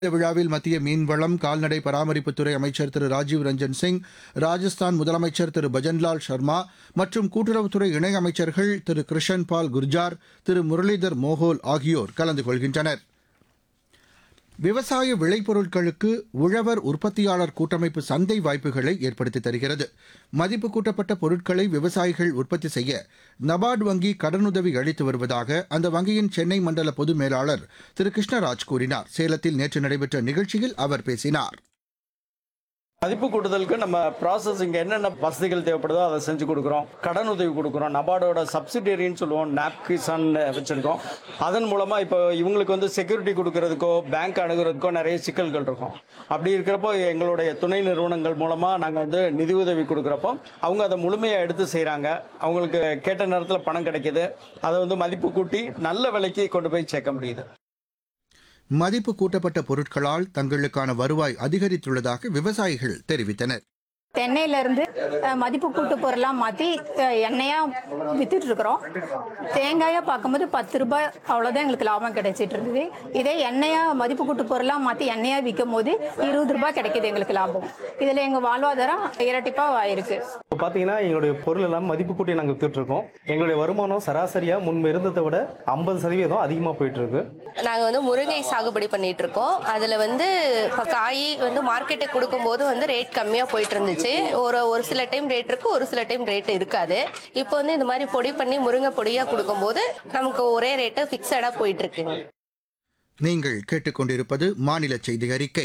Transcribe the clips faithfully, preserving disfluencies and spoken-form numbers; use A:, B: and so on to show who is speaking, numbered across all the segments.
A: இந்த விழாவில் மத்திய மீன்வளம், கால்நடை பராமரிப்புத்துறை அமைச்சர் திரு ராஜீவ் ரஞ்சன் சிங், ராஜஸ்தான் முதலமைச்சர் திரு பஜன்லால் சர்மா மற்றும் கூட்டுறவுத்துறை இணையமைச்சர்கள் திரு கிருஷன் பால் குர்ஜார், திரு முரளிதர் மோஹோல் ஆகியோர் கலந்து கொள்கின்றனர். விவசாய விளைபொருட்களுக்கு உழவர் உற்பத்தியாளர் கூட்டமைப்பு சந்தை வாய்ப்புகளை ஏற்படுத்தி தருகிறது. மதிப்பு கூட்டப்பட்ட பொருட்களை விவசாயிகள் உற்பத்தி செய்ய நபார்டு வங்கி கடனுதவி அளித்து வருவதாக அந்த வங்கியின் சென்னை மண்டல பொது மேலாளர் திரு கிருஷ்ணராஜ் கூறினார். சேலத்தில் நேற்று நடைபெற்ற நிகழ்ச்சியில் அவர் பேசினார்.
B: மதிப்பு கூட்டுதலுக்கு நம்ம ப்ராசஸிங் என்னென்ன வசதிகள் தேவைப்படுதோ அதை செஞ்சு கொடுக்குறோம். கடன் உதவி கொடுக்குறோம். நபார்டோட சப்சிடரின்னு சொல்லுவோம், நாப் கிசான் வச்சுருக்கோம். அதன் மூலமாக இப்போ இவங்களுக்கு வந்து செக்யூரிட்டி கொடுக்கறதுக்கோ பேங்க் அணுகிறதுக்கோ நிறைய சிக்கல்கள் இருக்கும். அப்படி இருக்கிறப்போ எங்களுடைய துணை நிறுவனங்கள் மூலமாக நாங்கள் வந்து நிதி உதவி கொடுக்குறப்போ அவங்க அதை முழுமையாக எடுத்து செய்கிறாங்க. அவங்களுக்கு கேட்ட நேரத்தில் பணம் கிடைக்கிது. அதை வந்து மதிப்பு கூட்டி நல்ல விலைக்கு கொண்டு போய் சேர்க்க முடியுது.
A: மதிப்பு கூட்டப்பட்ட பொருட்களால் தங்களுக்கான வருவாய் அதிகரித்துள்ளதாக விவசாயிகள் தெரிவித்தனர்.
C: தென்னையிலேருந்து மதிப்பு கூட்டு பொருளாக மாற்றி எண்ணெயாக வித்துட்டு இருக்கிறோம். தேங்காயாக பார்க்கும்போது பத்து ரூபாய் அவ்வளோதான் எங்களுக்கு லாபம் கிடைச்சிட்டு இருந்தது. இதே எண்ணெயாக மதிப்பு கூட்டு பொருளாக மாற்றி எண்ணெயாக விற்கும் போது இருபது ரூபாய் கிடைக்கிது எங்களுக்கு லாபம். இதில் எங்கள் வாழ்வாதாரம் இரட்டிப்பாக ஆயிருக்கு.
D: இப்போ பார்த்தீங்கன்னா எங்களுடைய பொருள் எல்லாம் மதிப்பு கூட்டி நாங்கள் வித்துட்டு இருக்கோம். எங்களுடைய வருமானம் சராசரியாக முன்பு இருந்ததை விட ஐம்பது சதவீதம் அதிகமாக போயிட்டு இருக்கு.
E: நாங்கள் வந்து முருங்கை சாகுபடி பண்ணிட்டு இருக்கோம். அதில் வந்து இப்போ காய் வந்து மார்க்கெட்டுக்கு கொடுக்கும்போது வந்து ரேட் கம்மியாக போயிட்டு இருந்துச்சு. ஒரு ஒரு சில டைம் ரேட் இருக்கு, ஒரு சில டைம் ரேட் இருக்காது. இப்போ வந்து இந்த மாதிரி பொடி பண்ணி முருங்கை பொடியா கொடுக்கும்போது நமக்கு ஒரே ரேட்டு ஃபிக்ஸடா போயிட்டு இருக்கு.
A: நீங்கள் கேட்டுக்கொண்டிருப்பது மாநில செய்தி அறிக்கை.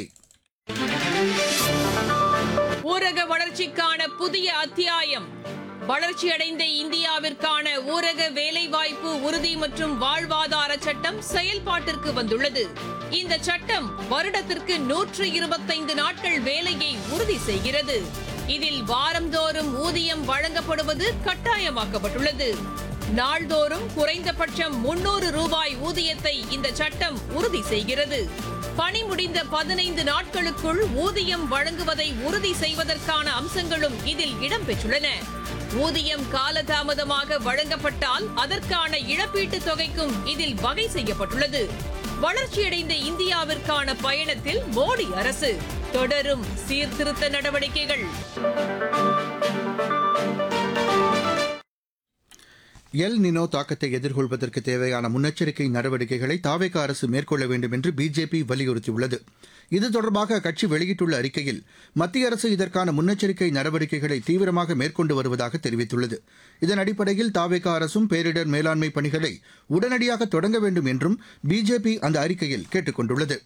F: ஊரக வளர்ச்சிக்கான புதிய அத்தியாயம். வளர்ச்சியடைந்த இந்தியாவிற்கான ஊரக வேலைவாய்ப்பு உறுதி மற்றும் வாழ்வாதார சட்டம் செயல்பாட்டிற்கு வந்துள்ளது. இந்த சட்டம் வருடத்திற்கு நூற்று இருபத்தைந்து நாட்கள் வேலையை உறுதி செய்கிறது. இதில் வாரந்தோறும் ஊதியம் வழங்கப்படுவது கட்டாயமாக்கப்பட்டுள்ளது. நாள்தோறும் குறைந்தபட்சம் முன்னூறு ரூபாய் ஊதியத்தை இந்த சட்டம் உறுதி செய்கிறது. பணி முடிந்த பதினைந்து நாட்களுக்குள் ஊதியம் வழங்குவதை உறுதி செய்வதற்கான அம்சங்களும் இதில் இடம்பெற்றுள்ளன. ஊதியம் காலதாமதமாக வழங்கப்பட்டால் அதற்கான இழப்பீட்டுத் தொகைக்கும் இதில் வகை செய்யப்பட்டுள்ளது. வளர்ச்சியடைந்த இந்தியாவிற்கான பயணத்தில் மோடி அரசு தொடரும் சீர்திருத்த நடவடிக்கைகள்.
A: எல் நினோ தாக்கத்தை எதிர்கொள்வதற்கு தேவையான முன்னெச்சரிக்கை நடவடிக்கைகளை தாவேகா அரசு மேற்கொள்ள வேண்டும் என்று பிஜேபி வலியுறுத்தியுள்ளது. இது தொடர்பாக அக்கட்சி வெளியிட்டுள்ள அறிக்கையில் மத்திய அரசு இதற்கான முன்னெச்சரிக்கை நடவடிக்கைகளை தீவிரமாக மேற்கொண்டு வருவதாக தெரிவித்துள்ளது. இதன் அடிப்படையில் தாவேகா அரசும் பேரிடர் மேலாண்மை பணிகளை உடனடியாக தொடங்க வேண்டும் என்றும் பிஜேபி அந்த அறிக்கையில் கேட்டுக் கொண்டுள்ளது.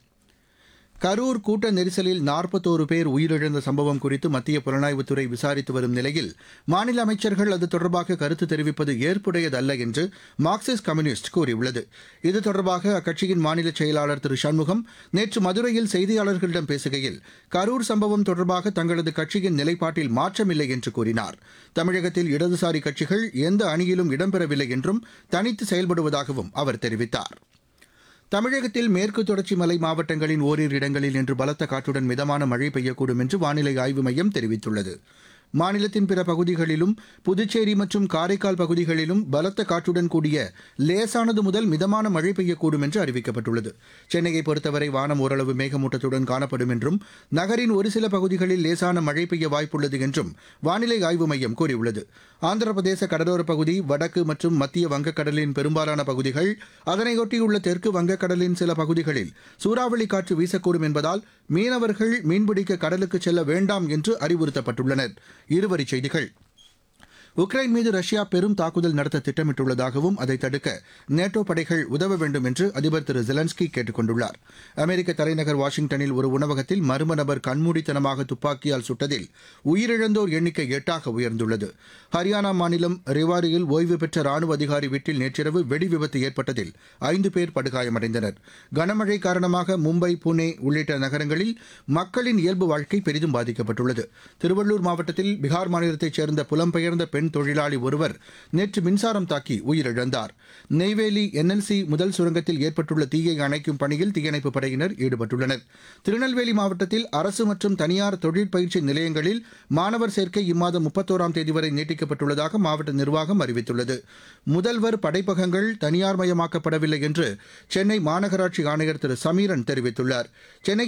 A: கரூர் கூட்ட நெரிசலில் நாற்பத்தோரு பேர் உயிரிழந்த சம்பவம் குறித்து மத்திய புலனாய்வுத்துறை விசாரித்து வரும் நிலையில் மாநில அமைச்சர்கள் அது தொடர்பாக கருத்து தெரிவிப்பது ஏற்புடையதல்ல என்று மார்க்சிஸ்ட் கம்யூனிஸ்ட் கூறியுள்ளது. இது தொடர்பாக அக்கட்சியின் மாநில செயலாளர் திரு சண்முகம் நேற்று மதுரையில் செய்தியாளர்களிடம் பேசுகையில் கரூர் சம்பவம் தொடர்பாக தங்களது கட்சியின் நிலைப்பாட்டில் மாற்றமில்லை என்று கூறினார். தமிழகத்தில் இடதுசாரி கட்சிகள் எந்த அணியிலும் இடம்பெறவில்லை என்றும் தனித்து செயல்படுவதாகவும் அவர் தெரிவித்தார். தமிழகத்தில் மேற்கு தொடர்ச்சி மலை மாவட்டங்களின் ஓரிரு இடங்களில் இன்று பலத்த காற்றுடன் மிதமான மழை பெய்யக்கூடும் என்று வானிலை ஆய்வு மையம் தெரிவித்துள்ளது. மாநிலத்தின் பிற பகுதிகளிலும் புதுச்சேரி மற்றும் காரைக்கால் பகுதிகளிலும் பலத்த காற்றுடன் கூடிய லேசானது முதல் மிதமான மழை பெய்யக்கூடும் என்று அறிவிக்கப்பட்டுள்ளது. சென்னையை பொறுத்தவரை வானம் ஓரளவு மேகமூட்டத்துடன் காணப்படும் என்றும் நகரின் ஒரு சில பகுதிகளில் லேசான மழை பெய்ய வாய்ப்புள்ளது என்றும் வானிலை ஆய்வு மையம் கூறியுள்ளது. ஆந்திர பிரதேச கடலோரப் பகுதி, வடக்கு மற்றும் மத்திய வங்கக்கடலின் பெரும்பாலான பகுதிகள், அதனையொட்டியுள்ள தெற்கு வங்கக்கடலின் சில பகுதிகளில் சூறாவளி காற்று வீசக்கூடும் என்பதால் மீனவர்கள் மீன்பிடிக்க கடலுக்கு செல்ல வேண்டாம் என்று அறிவுறுத்தப்பட்டுள்ளனர். இருவரிச் செய்திகள். உக்ரைன் மீது ரஷ்யா பெரும் தாக்குதல் நடத்த திட்டமிட்டுள்ளதாகவும் அதை தடுக்க நேட்டோ படைகள் உதவ வேண்டும் என்று அதிபர் திரு ஜெலன்ஸ்கி கேட்டுக் கொண்டுள்ளார். அமெரிக்க தலைநகர் வாஷிங்டனில் ஒரு உணவகத்தில் மர்ம நபர் கண்மூடித்தனமாக துப்பாக்கியால் சுட்டதில் உயிரிழந்தோர் எண்ணிக்கை எட்டாக உயர்ந்துள்ளது. ஹரியானா மாநிலம் ரேவாரியில் ஓய்வு பெற்ற ராணுவ அதிகாரி வீட்டில் நேற்றிரவு வெடி விபத்து ஏற்பட்டதில் ஐந்து பேர் படுகாயமடைந்தனர். கனமழை காரணமாக மும்பை, புனே உள்ளிட்ட நகரங்களில் மக்களின் இயல்பு வாழ்க்கை பெரிதும் பாதிக்கப்பட்டுள்ளது. திருவள்ளூர் மாவட்டத்தில் பீகார் மாநிலத்தைச் சேர்ந்த புலம்பெயர்ந்த பெண் தொழிலாளி ஒருவர் நேற்று மின்சாரம் தாக்கி உயிரிழந்தார். நெய்வேலி என்எல்சி முதல் சுரங்கத்தில் ஏற்பட்டுள்ள தீயை அணைக்கும் பணியில் தீயணைப்புப் படையினர் ஈடுபட்டுள்ளனர். திருநெல்வேலி மாவட்டத்தில் அரசு மற்றும் தனியார் தொழிற்பயிற்சி நிலையங்களில் மாணவர் சேர்க்கை இம்மாதம் முப்பத்தோராம் தேதி வரை நீட்டிக்கப்பட்டுள்ளதாக மாவட்ட நிர்வாகம் அறிவித்துள்ளது. முதல்வர் படைப்பகங்கள் தனியார்மயமாக்கப்படவில்லை என்று சென்னை மாநகராட்சி ஆணையர் திரு சமீரன் தெரிவித்துள்ளார். சென்னை